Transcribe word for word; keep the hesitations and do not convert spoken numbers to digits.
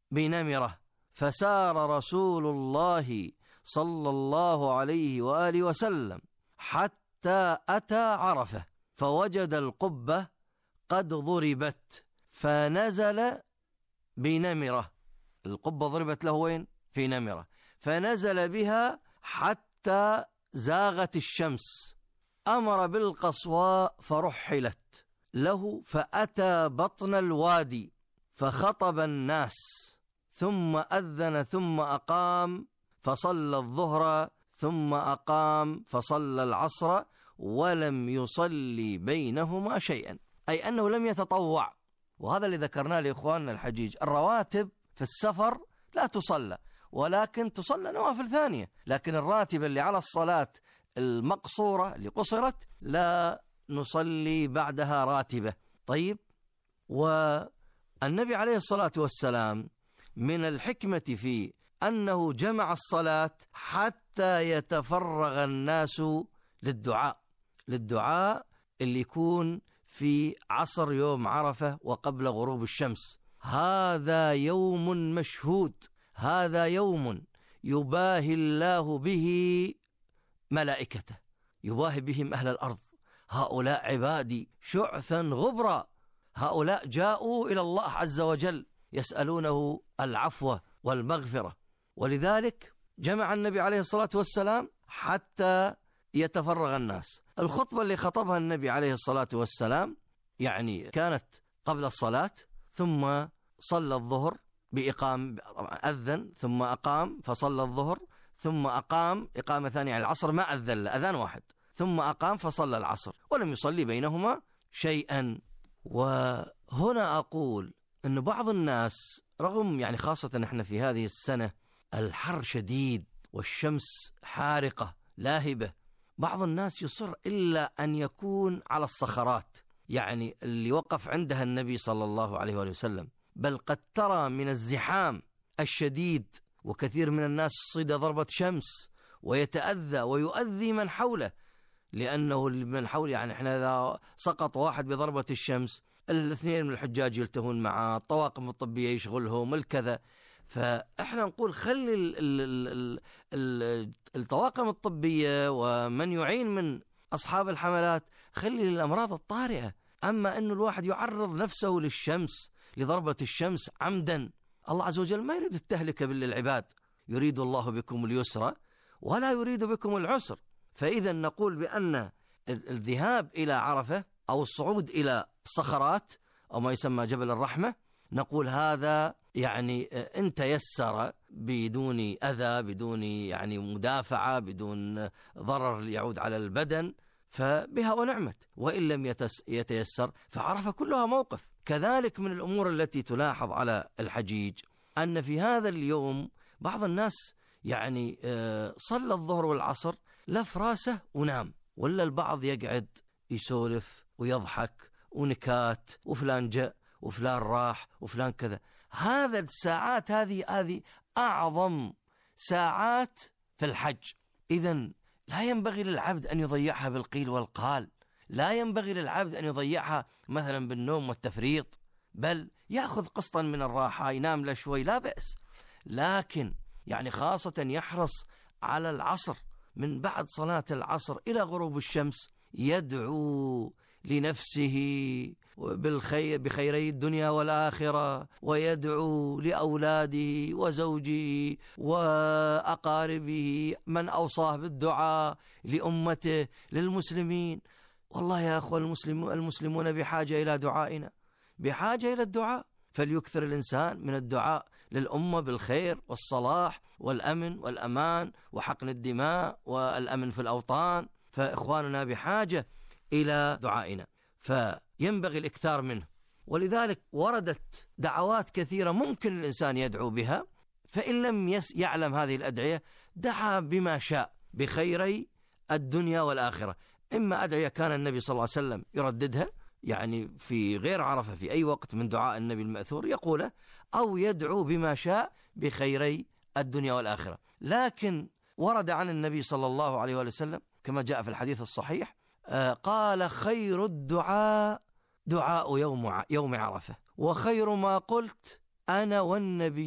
بنمرة، فسار رسول الله صلى الله عليه وآله وسلم حتى أتى عرفة فوجد القبة قد ضربت فنزل بنمرة. القبة ضربت له وين؟ في نمرة. فنزل بها حتى زاغت الشمس، أمر بالقصواء فرحلت له، فأتى بطن الوادي فخطب الناس ثم أذن ثم أقام فصلى الظهر ثم أقام فصلى العصر ولم يصلي بينهما شيئا، أي أنه لم يتطوع. وهذا اللي ذكرناه لإخواننا الحجيج، الرواتب في السفر لا تصلى، ولكن تصلى نوافل ثانية، لكن الراتبة اللي على الصلاة المقصورة اللي قصرت لا نصلي بعدها راتبة. طيب، والنبي عليه الصلاة والسلام من الحكمة في أنه جمع الصلاة حتى يتفرغ الناس للدعاء، للدعاء اللي يكون في عصر يوم عرفة وقبل غروب الشمس. هذا يوم مشهود، هذا يوم يباهي الله به ملائكته، يباهي بهم أهل الأرض. هؤلاء عبادي شعثا غبرا، هؤلاء جاءوا إلى الله عز وجل يسألونه العفو والمغفرة، ولذلك جمع النبي عليه الصلاة والسلام حتى يتفرغ الناس. الخطبة اللي خطبها النبي عليه الصلاة والسلام يعني كانت قبل الصلاة، ثم صلى الظهر بإقام، أذن ثم أقام فصلى الظهر، ثم أقام إقامة ثانية على العصر، ما أذن، أذان واحد، ثم أقام فصلى العصر ولم يصلي بينهما شيئا. وهنا أقول أن بعض الناس رغم يعني خاصة نحن في هذه السنة الحر شديد والشمس حارقة لاهبة، بعض الناس يصر إلا أن يكون على الصخرات، يعني اللي وقف عندها النبي صلى الله عليه وسلم. بل قد ترى من الزحام الشديد وكثير من الناس صيد ضربة شمس ويتأذى ويؤذي من حوله، لأنه من حوله يعني احنا إذا سقط واحد بضربة الشمس الاثنين من الحجاج يلتهون معه، الطواقم الطبية يشغلهم الكذا. فإحنا نقول خلي ال ال ال ال الطواقم الطبية ومن يعين من أصحاب الحملات خلي للأمراض الطارئة. أما أنه الواحد يعرض نفسه للشمس لضربة الشمس عمدا، الله عز وجل ما يريد التهلكة بالعباد، يريد الله بكم اليسر ولا يريد بكم العسر. فإذا نقول بأن الذهاب إلى عرفة أو الصعود إلى الصخرات أو ما يسمى جبل الرحمة، نقول هذا يعني إن تيسر بدون أذى، بدون يعني مدافعة، بدون ضرر يعود على البدن، فبها ونعمت. وإن لم يتيسر فعرفة كلها موقف. كذلك من الأمور التي تلاحظ على الحجيج أن في هذا اليوم بعض الناس يعني صلى الظهر والعصر لف راسه ونام، ولا البعض يقعد يسولف ويضحك ونكات وفلان جاء وفلان راح وفلان كذا. هذا الساعات هذه هذه أعظم ساعات في الحج. إذن لا ينبغي للعبد أن يضيعها بالقيل والقال، لا ينبغي للعبد أن يضيعها مثلا بالنوم والتفريط، بل يأخذ قسطا من الراحة، ينام له شوي لا بأس، لكن يعني خاصة يحرص على العصر، من بعد صلاة العصر إلى غروب الشمس يدعو لنفسه بالخير بخيري الدنيا والآخرة، ويدعو لأولاده وزوجه وأقاربه، من أوصاه بالدعاء لأمته للمسلمين. والله يا أخوة المسلمون المسلمون بحاجة إلى دعائنا، بحاجة إلى الدعاء، فليكثر الإنسان من الدعاء للأمة بالخير والصلاح والأمن والأمان وحقن الدماء والأمن في الأوطان. فإخواننا بحاجة إلى دعائنا، فينبغي الإكثار منه. ولذلك وردت دعوات كثيرة ممكن الإنسان يدعو بها، فإن لم يعلم هذه الأدعية دعا بما شاء بخيري الدنيا والآخرة. إما أدعية كان النبي صلى الله عليه وسلم يرددها يعني في غير عرفة في أي وقت من دعاء النبي المأثور يقوله، أو يدعو بما شاء بخيري الدنيا والآخرة. لكن ورد عن النبي صلى الله عليه وسلم كما جاء في الحديث الصحيح قال: خير الدعاء دعاء يوم يوم عرفة، وخير ما قلت أنا والنبي